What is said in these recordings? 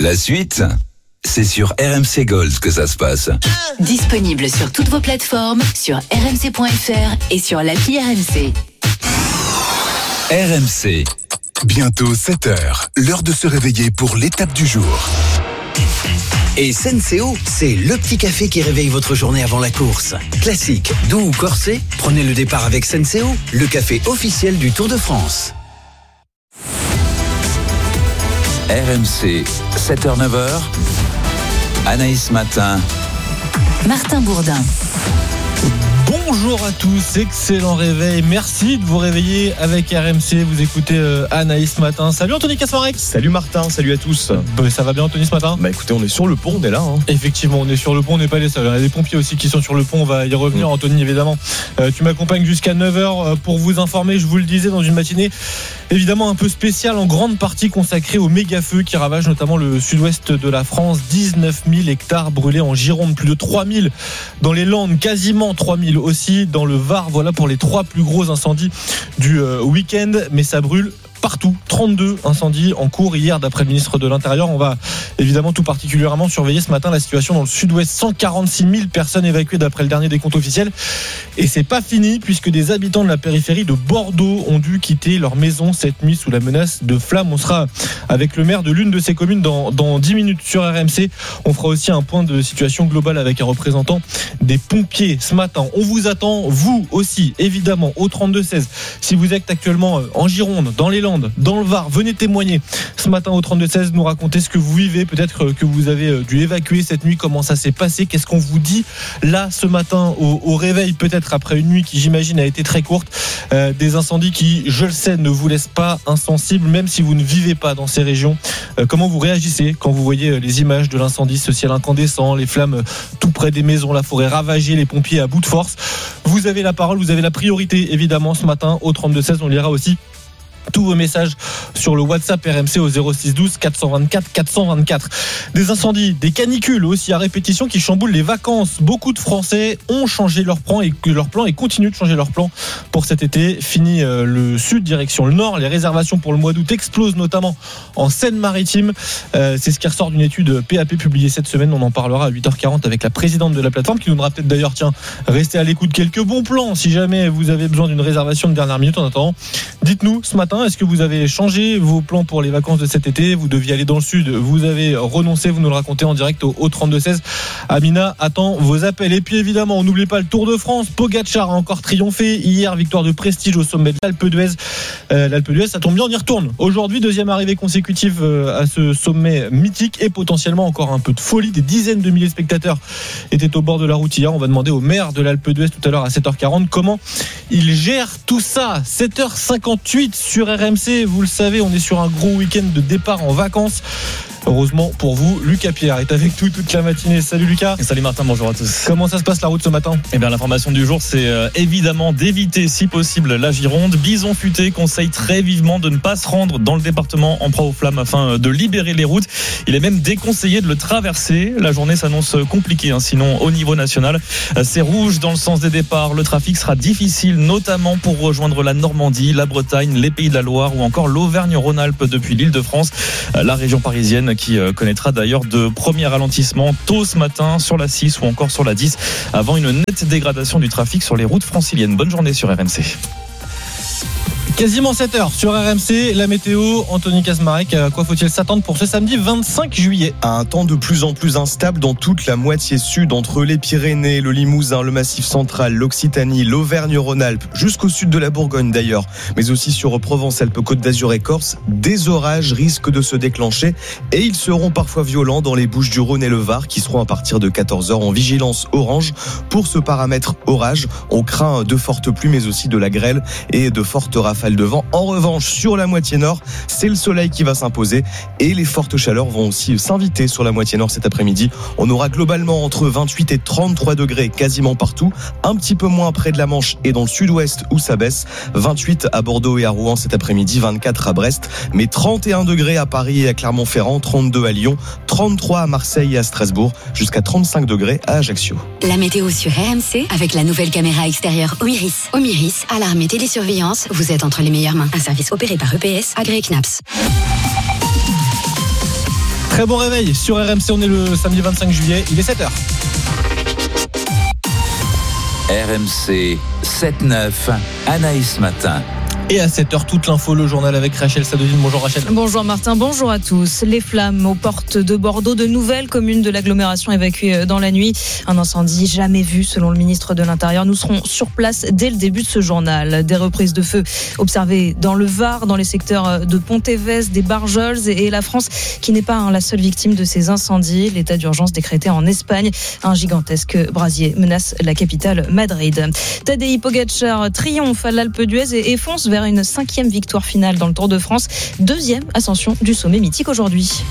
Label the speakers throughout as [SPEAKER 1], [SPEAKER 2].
[SPEAKER 1] La suite, c'est sur RMC Gold que ça se passe.
[SPEAKER 2] Disponible sur toutes vos plateformes, sur rmc.fr et sur l'appli RMC.
[SPEAKER 1] RMC.
[SPEAKER 3] Bientôt 7h, l'heure de se réveiller pour l'étape du jour.
[SPEAKER 4] Et Senseo, c'est le petit café qui réveille votre journée avant la course. Classique, doux ou corsé, prenez le départ avec Senseo, le café officiel du Tour de France.
[SPEAKER 1] RMC, 7h-9h, Anaïs Matin,
[SPEAKER 2] Martin Bourdin.
[SPEAKER 5] Bonjour à tous, excellent réveil. Merci de vous réveiller avec RMC. Vous écoutez Anaïs Matin. Salut Anthony Kasmarek.
[SPEAKER 6] Salut Martin, salut à tous.
[SPEAKER 5] Ça va bien Anthony ce matin ?
[SPEAKER 6] Bah écoutez, on est sur le pont, on est là.
[SPEAKER 5] Effectivement, on est sur le pont, on n'est pas les seuls. Il y a des pompiers aussi qui sont sur le pont, on va y revenir Anthony évidemment. Tu m'accompagnes jusqu'à 9h pour vous informer, je vous le disais, dans une matinée évidemment un peu spéciale, en grande partie consacrée aux méga-feux qui ravagent notamment le sud-ouest de la France. 19 000 hectares brûlés en Gironde, plus de 3 000 dans les Landes, quasiment 3 000 aussi dans le Var. Voilà pour les 3 plus gros incendies du week-end, mais ça brûle partout. 32 incendies en cours hier d'après le ministre de l'Intérieur. On va évidemment tout particulièrement surveiller ce matin la situation dans le sud-ouest. 146 000 personnes évacuées d'après le dernier décompte officiel. Et c'est pas fini puisque des habitants de la périphérie de Bordeaux ont dû quitter leur maison cette nuit sous la menace de flammes. On sera avec le maire de l'une de ces communes dans 10 minutes sur RMC. On fera aussi un point de situation globale avec un représentant des pompiers ce matin. On vous attend, vous aussi, évidemment, au 32-16. Si vous êtes actuellement en Gironde, dans les Landes, dans le Var, venez témoigner ce matin au 32-16, nous raconter ce que vous vivez, peut-être que vous avez dû évacuer cette nuit, comment ça s'est passé, qu'est-ce qu'on vous dit là ce matin au réveil, peut-être après une nuit qui j'imagine a été très courte, des incendies qui, je le sais, ne vous laissent pas insensibles, même si vous ne vivez pas dans ces régions. Comment vous réagissez quand vous voyez les images de l'incendie, ce ciel incandescent, les flammes tout près des maisons, la forêt ravagée, les pompiers à bout de force? Vous avez la parole, vous avez la priorité évidemment ce matin au 32-16. On lira aussi tous vos messages sur le WhatsApp RMC au 06 12 424 424. Des incendies, des canicules aussi à répétition qui chamboulent les vacances. Beaucoup de Français ont changé leur plan et continuent de changer leur plan pour cet été. Fini le sud, direction le nord. Les réservations pour le mois d'août explosent notamment en Seine-Maritime. C'est ce qui ressort d'une étude PAP publiée cette semaine. On en parlera à 8h40 avec la présidente de la plateforme qui nous donnera peut-être d'ailleurs, restez à l'écoute, quelques bons plans si jamais vous avez besoin d'une réservation de dernière minute. En attendant, dites-nous ce matin, est-ce que vous avez changé vos plans pour les vacances de cet été? Vous deviez aller dans le sud, vous avez renoncé, vous nous le racontez en direct au 32-16. Amina attend vos appels. Et puis évidemment, on n'oublie pas le Tour de France. Pogacar a encore triomphé hier, victoire de prestige au sommet de l'Alpe d'Huez. L'Alpe d'Huez, ça tombe bien, on y retourne. Aujourd'hui, deuxième arrivée consécutive à ce sommet mythique et potentiellement encore un peu de folie. Des dizaines de milliers de spectateurs étaient au bord de la route hier. On va demander au maire de l'Alpe d'Huez tout à l'heure à 7h40 comment il gère tout ça. 7h58 sur RMC, vous le savez, on est sur un gros week-end de départ en vacances. Heureusement pour vous, Lucas Pierre est avec nous toute la matinée. Salut Lucas.
[SPEAKER 7] Et salut Martin, bonjour à tous.
[SPEAKER 5] Comment ça se passe la route ce matin ?
[SPEAKER 7] Eh bien l'information du jour, c'est évidemment d'éviter si possible la Gironde. Bison Futé conseille très vivement de ne pas se rendre dans le département en proie aux flammes afin de libérer les routes. Il est même déconseillé de le traverser. La journée s'annonce compliquée, sinon au niveau national. C'est rouge dans le sens des départs. Le trafic sera difficile, notamment pour rejoindre la Normandie, la Bretagne, les Pays de la Loire ou encore l'Auvergne-Rhône-Alpes depuis l'Île-de-France. La région parisienne qui connaîtra d'ailleurs de premiers ralentissements tôt ce matin sur la 6 ou encore sur la 10 avant une nette dégradation du trafic sur les routes franciliennes. Bonne journée sur RMC.
[SPEAKER 5] Quasiment 7h sur RMC, la météo, Anthony Kasmarek, à quoi faut-il s'attendre pour ce samedi 25 juillet ?
[SPEAKER 6] À un temps de plus en plus instable dans toute la moitié sud, entre les Pyrénées, le Limousin, le Massif central, l'Occitanie, l'Auvergne-Rhône-Alpes, jusqu'au sud de la Bourgogne d'ailleurs, mais aussi sur Provence-Alpes-Côte d'Azur et Corse, des orages risquent de se déclencher et ils seront parfois violents dans les Bouches-du-Rhône et le Var qui seront à partir de 14h en vigilance orange. Pour ce paramètre orage, on craint de fortes pluies mais aussi de la grêle et de fortes rafales de vent. En revanche, sur la moitié nord, c'est le soleil qui va s'imposer et les fortes chaleurs vont aussi s'inviter sur la moitié nord cet après-midi. On aura globalement entre 28 et 33 degrés quasiment partout, un petit peu moins près de la Manche et dans le sud-ouest où ça baisse. 28 à Bordeaux et à Rouen cet après-midi, 24 à Brest, mais 31 degrés à Paris et à Clermont-Ferrand, 32 à Lyon, 33 à Marseille et à Strasbourg, jusqu'à 35 degrés à Ajaccio.
[SPEAKER 2] La météo sur RMC avec la nouvelle caméra extérieure Omiris. Omiris, alarme et télésurveillance, vous êtes entre les meilleures mains. Un service opéré par EPS, agréé CNAPS.
[SPEAKER 5] Très bon réveil sur RMC, on est le samedi 25 juillet, il est 7h.
[SPEAKER 1] RMC 7-9, Anaïs Matin.
[SPEAKER 5] Et à 7h, toute l'info, le journal avec Rachel Sadodine. Bonjour Rachel.
[SPEAKER 8] Bonjour Martin, bonjour à tous. Les flammes aux portes de Bordeaux, de nouvelles communes de l'agglomération évacuées dans la nuit. Un incendie jamais vu selon le ministre de l'Intérieur. Nous serons sur place dès le début de ce journal. Des reprises de feu observées dans le Var, dans les secteurs de Pontévez, des Barjols et la France qui n'est pas la seule victime de ces incendies. L'état d'urgence décrété en Espagne. Un gigantesque brasier menace la capitale Madrid. Tadej Pogačar triomphe à l'Alpe d'Huez et fonce vers une 5e victoire finale dans le Tour de France. 2e ascension du sommet mythique aujourd'hui.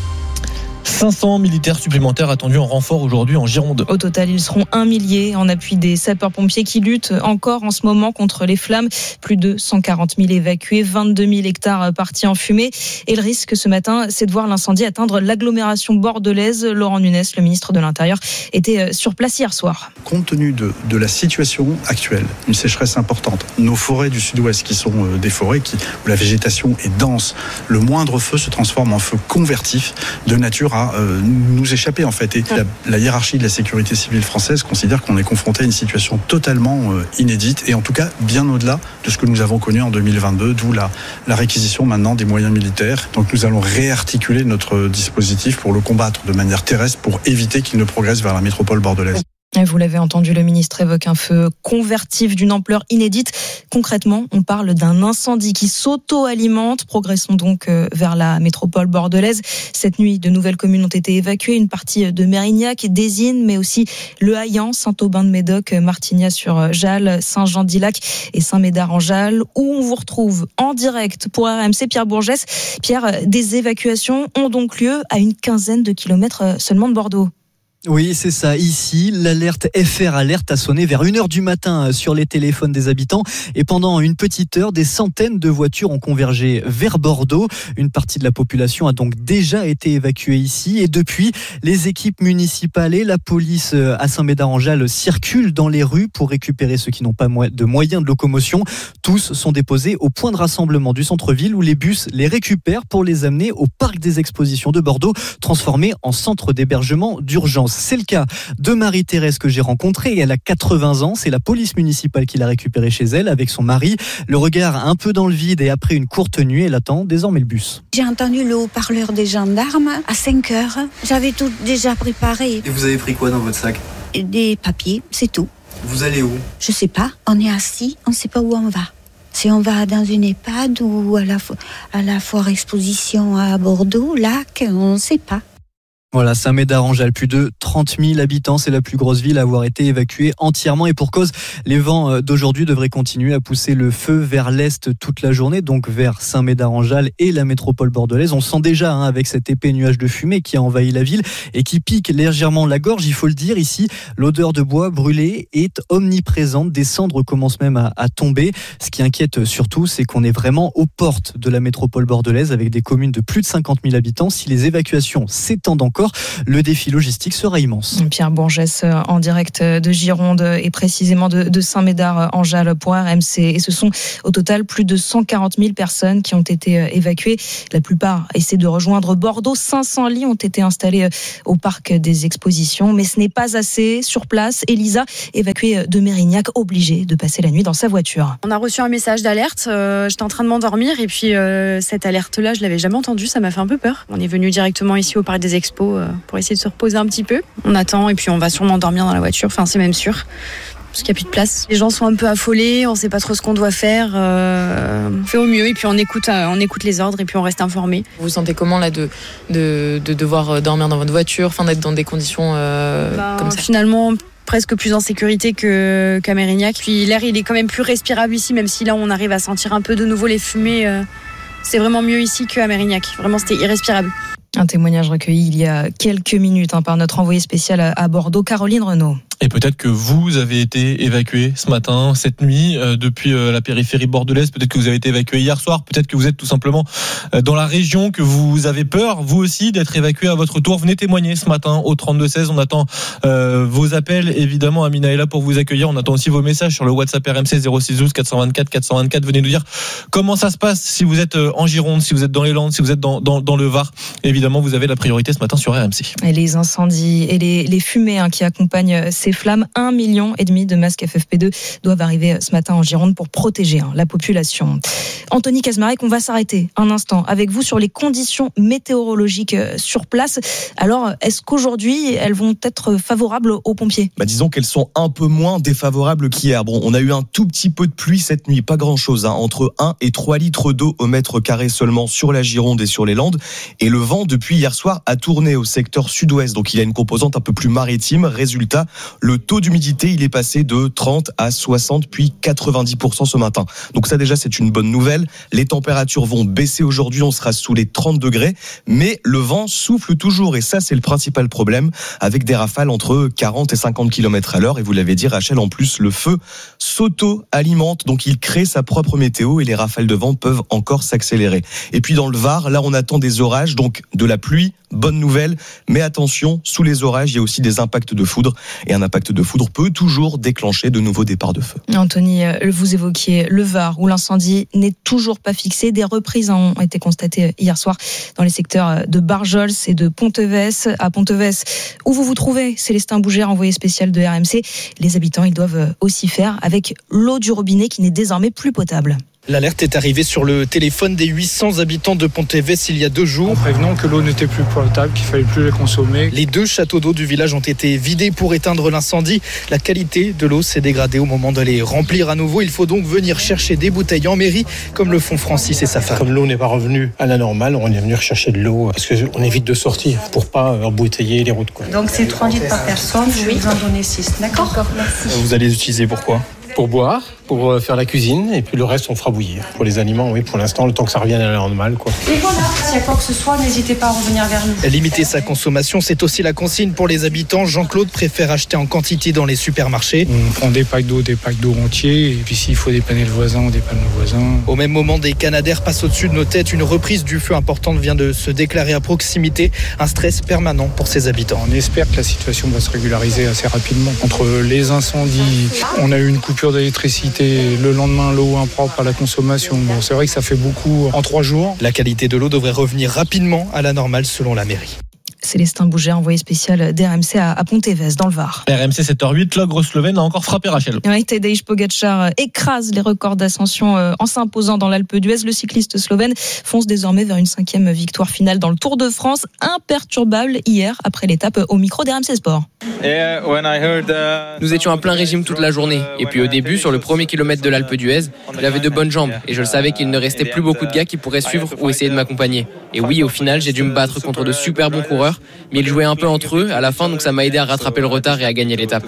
[SPEAKER 5] 500 militaires supplémentaires attendus en renfort aujourd'hui en Gironde.
[SPEAKER 8] Au total, ils seront 1 millier en appui des sapeurs-pompiers qui luttent encore en ce moment contre les flammes. Plus de 140 000 évacués, 22 000 hectares partis en fumée. Et le risque ce matin, c'est de voir l'incendie atteindre l'agglomération bordelaise. Laurent Nunez, le ministre de l'Intérieur, était sur place hier soir.
[SPEAKER 9] Compte tenu de la situation actuelle, une sécheresse importante, nos forêts du sud-ouest qui sont des forêts où la végétation est dense, le moindre feu se transforme en feu convertif de nature à nous échapper en fait. Et la hiérarchie de la sécurité civile française considère qu'on est confronté à une situation totalement inédite et en tout cas bien au-delà de ce que nous avons connu en 2022, d'où la réquisition maintenant des moyens militaires. Donc nous allons réarticuler notre dispositif pour le combattre de manière terrestre pour éviter qu'il ne progresse vers la métropole bordelaise.
[SPEAKER 8] Vous l'avez entendu, le ministre évoque un feu convertif d'une ampleur inédite. Concrètement, on parle d'un incendie qui s'auto-alimente. Progressons donc vers la métropole bordelaise. Cette nuit, de nouvelles communes ont été évacuées. Une partie de Mérignac, Dézines, mais aussi Le Haillan, Saint-Aubin-de-Médoc, Martignas-sur-Jalles, Saint-Jean-d'Ilac et Saint-Médard-en-Jalles, où on vous retrouve en direct pour RMC, Pierre Bourgès. Pierre, des évacuations ont donc lieu à une quinzaine de kilomètres seulement de Bordeaux.
[SPEAKER 10] Oui, c'est ça. Ici, l'alerte FR Alert a sonné vers 1h du matin sur les téléphones des habitants. Et pendant une petite heure, des centaines de voitures ont convergé vers Bordeaux. Une partie de la population a donc déjà été évacuée ici. Et depuis, les équipes municipales et la police à Saint-Médard-en-Jalles circulent dans les rues pour récupérer ceux qui n'ont pas de moyens de locomotion. Tous sont déposés au point de rassemblement du centre-ville où les bus les récupèrent pour les amener au parc des expositions de Bordeaux, transformé en centre d'hébergement d'urgence. C'est le cas de Marie-Thérèse que j'ai rencontrée. Elle a 80 ans. C'est la police municipale qui l'a récupérée chez elle avec son mari. Le regard un peu dans le vide et après une courte nuit, elle attend désormais le bus.
[SPEAKER 11] J'ai entendu le haut-parleur des gendarmes à 5h. J'avais tout déjà préparé.
[SPEAKER 10] Et vous avez pris quoi dans votre sac ?
[SPEAKER 11] Des papiers, c'est tout.
[SPEAKER 10] Vous allez où ?
[SPEAKER 11] Je sais pas. On est assis, on sait pas où on va. Si on va dans une EHPAD ou à la foire exposition à Bordeaux, Lac, on sait pas.
[SPEAKER 10] Voilà, Saint-Médard-en-Jalles, plus de 30 000 habitants, c'est la plus grosse ville à avoir été évacuée entièrement et pour cause, les vents d'aujourd'hui devraient continuer à pousser le feu vers l'est toute la journée, donc vers Saint-Médard-en-Jalles et la métropole bordelaise. On sent déjà avec cet épais nuage de fumée qui a envahi la ville et qui pique légèrement la gorge, il faut le dire, ici, l'odeur de bois brûlé est omniprésente, des cendres commencent même à tomber. Ce qui inquiète surtout, c'est qu'on est vraiment aux portes de la métropole bordelaise avec des communes de plus de 50 000 habitants. Si les évacuations s'étendent encore, le défi logistique sera immense.
[SPEAKER 8] Pierre Bourgès en direct de Gironde et précisément de Saint-Médard-en-Jalles pour RMC. Et ce sont au total plus de 140 000 personnes qui ont été évacuées. La plupart essaient de rejoindre Bordeaux. 500 lits ont été installés au parc des expositions. Mais ce n'est pas assez. Sur place, Elisa, évacuée de Mérignac, obligée de passer la nuit dans sa voiture.
[SPEAKER 12] On a reçu un message d'alerte. J'étais en train de m'endormir et puis cette alerte-là, je l'avais jamais entendue. Ça m'a fait un peu peur. On est venu directement ici au parc des expos pour essayer de se reposer un petit peu. On attend et puis on va sûrement dormir dans la voiture, enfin c'est même sûr, parce qu'il n'y a plus de place. Les gens sont un peu affolés, on ne sait pas trop ce qu'on doit faire. On fait au mieux et puis on écoute les ordres et puis on reste informé.
[SPEAKER 13] Vous vous sentez comment là de devoir dormir dans votre voiture, enfin d'être dans des conditions comme ça ?
[SPEAKER 12] Finalement, presque plus en sécurité qu'à Mérignac. Puis l'air il est quand même plus respirable ici, même si là on arrive à sentir un peu de nouveau les fumées. C'est vraiment mieux ici qu'à Mérignac. Vraiment c'était irrespirable.
[SPEAKER 8] Un témoignage recueilli il y a quelques minutes par notre envoyée spéciale à Bordeaux, Caroline Renaud.
[SPEAKER 5] Et peut-être que vous avez été évacué ce matin, cette nuit, depuis la périphérie bordelaise. Peut-être que vous avez été évacué hier soir. Peut-être que vous êtes tout simplement dans la région, que vous avez peur, vous aussi, d'être évacué à votre tour. Venez témoigner ce matin au 32-16. On attend vos appels. Évidemment, Amina est là pour vous accueillir. On attend aussi vos messages sur le WhatsApp RMC 0612 424 424. Venez nous dire comment ça se passe si vous êtes en Gironde, si vous êtes dans les Landes, si vous êtes dans le Var. Évidemment, vous avez la priorité ce matin sur RMC.
[SPEAKER 8] Et les incendies et les fumées qui accompagnent ces flammes, 1,5 million de masques FFP2 doivent arriver ce matin en Gironde pour protéger la population. Anthony Kazmarek, on va s'arrêter un instant avec vous sur les conditions météorologiques sur place. Alors, est-ce qu'aujourd'hui, elles vont être favorables aux pompiers ?
[SPEAKER 6] Disons qu'elles sont un peu moins défavorables qu'hier. Bon, on a eu un tout petit peu de pluie cette nuit, pas grand-chose, entre 1 et 3 litres d'eau au mètre carré seulement sur la Gironde et sur les Landes. Et le vent, depuis hier soir, a tourné au secteur sud-ouest. Donc, il a une composante un peu plus maritime. Résultat, le taux d'humidité, il est passé de 30 à 60 puis 90% ce matin. Donc ça déjà, c'est une bonne nouvelle. Les températures vont baisser aujourd'hui, on sera sous les 30 degrés, mais le vent souffle toujours et ça, c'est le principal problème, avec des rafales entre 40 et 50 km à l'heure. Et vous l'avez dit, Rachel, en plus, le feu s'auto-alimente, donc il crée sa propre météo et les rafales de vent peuvent encore s'accélérer. Et puis dans le Var, là, on attend des orages, donc de la pluie. Bonne nouvelle, mais attention, sous les orages, il y a aussi des impacts de foudre. Et un impact de foudre peut toujours déclencher de nouveaux départs de feu.
[SPEAKER 8] Anthony, vous évoquiez le Var, où l'incendie n'est toujours pas fixé. Des reprises ont été constatées hier soir dans les secteurs de Barjols et de Pontevès. À Pontevès, où vous vous trouvez, Célestin Bougère, envoyé spécial de RMC. Les habitants, ils doivent aussi faire avec l'eau du robinet qui n'est désormais plus potable.
[SPEAKER 14] L'alerte est arrivée sur le téléphone des 800 habitants de Pontevès il y a 2 jours.
[SPEAKER 15] En prévenant que l'eau n'était plus potable, qu'il fallait plus la consommer.
[SPEAKER 14] Les 2 châteaux d'eau du village ont été vidés pour éteindre l'incendie. La qualité de l'eau s'est dégradée au moment de les remplir à nouveau. Il faut donc venir chercher des bouteilles en mairie, comme le font Francis et sa femme.
[SPEAKER 15] Comme l'eau n'est pas revenue à la normale, on est venu chercher de l'eau parce qu'on évite de sortir pour pas embouteiller les routes.
[SPEAKER 16] Donc c'est 3 litres par personne, je vais vous en donner 6, d'accord ?
[SPEAKER 14] Merci. Vous allez les utiliser pourquoi ?
[SPEAKER 15] Pour boire, pour faire la cuisine, et puis le reste on fera bouillir. Pour les aliments, oui, pour l'instant, le temps que ça revienne à la normale, quoi.
[SPEAKER 16] Et voilà, s'il y a quoi que ce soit, n'hésitez pas à revenir vers nous.
[SPEAKER 14] Limiter sa consommation, c'est aussi la consigne pour les habitants. Jean-Claude préfère acheter en quantité dans les supermarchés.
[SPEAKER 15] On prend des packs d'eau entiers, et puis s'il faut dépanner le voisin, on dépanne le voisin.
[SPEAKER 14] Au même moment, des canadaires passent au-dessus de nos têtes. Une reprise du feu importante vient de se déclarer à proximité. Un stress permanent pour ses habitants.
[SPEAKER 15] On espère que la situation va se régulariser assez rapidement. Entre les incendies, on a eu une coupure d'électricité, le lendemain l'eau impropre à la consommation. Bon, c'est vrai que ça fait beaucoup en 3 jours.
[SPEAKER 14] La qualité de l'eau devrait revenir rapidement à la normale selon la mairie.
[SPEAKER 8] Célestin Bougère, envoyé spécial d'RMC à Pontevès, dans le Var.
[SPEAKER 5] RMC 7h08, l'ogre slovène a encore frappé Rachel.
[SPEAKER 8] Oui, Tadej Pogačar écrase les records d'ascension en s'imposant dans l'Alpe d'Huez. Le cycliste slovène fonce désormais vers une 5e victoire finale dans le Tour de France, imperturbable hier après l'étape au micro d'RMC Sport.
[SPEAKER 17] Nous étions à plein régime toute la journée. Et puis au début, sur le premier kilomètre de l'Alpe d'Huez, j'avais de bonnes jambes et je le savais qu'il ne restait plus beaucoup de gars qui pourraient suivre ou essayer de m'accompagner. Et oui, au final, j'ai dû me battre contre de super bons coureurs, mais ils jouaient un peu entre eux à la fin, donc ça m'a aidé à rattraper le retard et à gagner l'étape.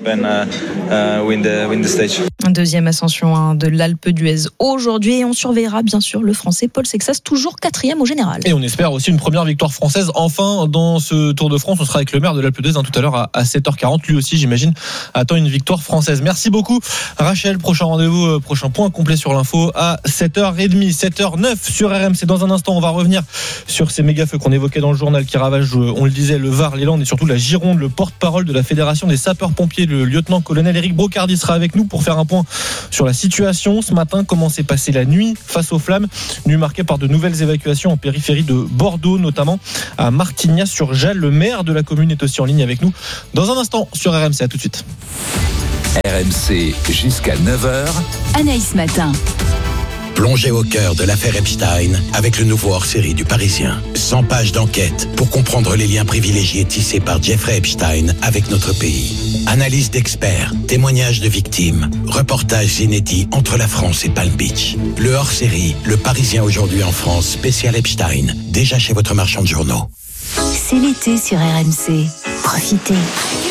[SPEAKER 8] Deuxième ascension de l'Alpe d'Huez aujourd'hui, et on surveillera bien sûr le Français Paul Sexas, toujours 4e au général.
[SPEAKER 5] Et on espère aussi une première victoire française enfin dans ce Tour de France. On sera avec le maire de l'Alpe d'Huez tout à l'heure à 7h40. Lui aussi, j'imagine, attend une victoire française. Merci beaucoup Rachel. Prochain rendez-vous, prochain point complet sur l'info à 7h30, 7h09 sur RMC. Dans un instant, on va revenir sur ces méga feux qu'on évoquait dans le journal qui ravagent, on le disait, le Var, les Landes et surtout la Gironde. Le porte-parole de la Fédération des sapeurs-pompiers, le lieutenant-colonel Éric Brocardi, sera avec nous pour faire un point sur la situation ce matin. Comment s'est passée la nuit face aux flammes, nuit marquée par de nouvelles évacuations en périphérie de Bordeaux, notamment à Martignas-sur-Jalles. Le maire de la commune est aussi en ligne avec nous dans un instant sur RMC. À tout de suite.
[SPEAKER 1] RMC jusqu'à 9h.
[SPEAKER 2] Anaïs Matin.
[SPEAKER 18] Plongez au cœur de l'affaire Epstein avec le nouveau hors-série du Parisien. 100 pages d'enquête pour comprendre les liens privilégiés tissés par Jeffrey Epstein avec notre pays. Analyse d'experts, témoignages de victimes, reportages inédits entre la France et Palm Beach. Le hors-série, le Parisien aujourd'hui en France, spécial Epstein, déjà chez votre marchand de journaux.
[SPEAKER 2] C'est l'été sur RMC. Profitez.